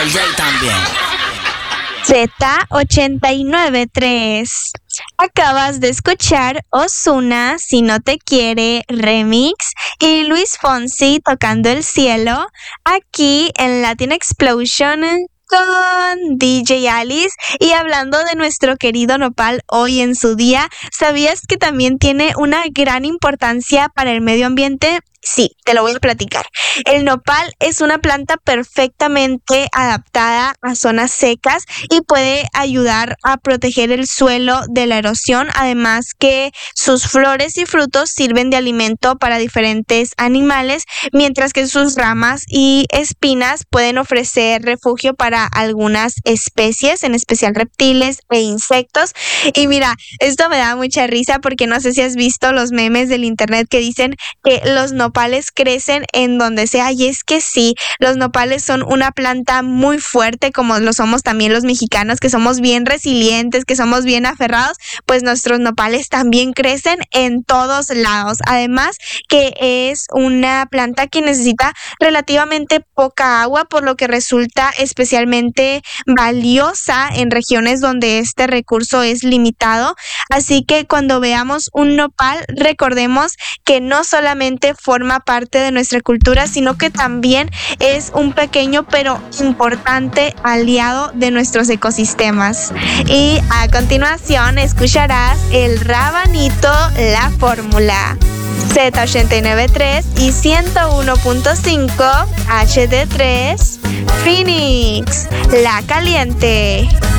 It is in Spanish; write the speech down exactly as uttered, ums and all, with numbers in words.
el Jay también. Z ochenta y nueve tres. Acabas de escuchar Ozuna, Si No Te Quiere, remix, y Luis Fonsi tocando El Cielo, aquí en Latin Explosion con D J Alice. Y hablando de nuestro querido nopal hoy en su día, ¿sabías que también tiene una gran importancia para el medio ambiente? Sí, te lo voy a platicar. El nopal es una planta perfectamente adaptada a zonas secas y puede ayudar a proteger el suelo de la erosión, además que sus flores y frutos sirven de alimento para diferentes animales, mientras que sus ramas y espinas pueden ofrecer refugio para algunas especies, en especial reptiles e insectos. Y mira, esto me da mucha risa porque no sé si has visto los memes del internet que dicen que los nopales nopales crecen en donde sea, y es que sí, los nopales son una planta muy fuerte, como lo somos también los mexicanos, que somos bien resilientes, que somos bien aferrados. Pues nuestros nopales también crecen en todos lados, además que es una planta que necesita relativamente poca agua, por lo que resulta especialmente valiosa en regiones donde este recurso es limitado. Así que cuando veamos un nopal, recordemos que no solamente forma parte de nuestra cultura, sino que también es un pequeño pero importante aliado de nuestros ecosistemas. Y a continuación escucharás el Rabanito, La Fórmula. Z ochenta y nueve tres y ciento uno punto cinco H D tres Phoenix, La Caliente.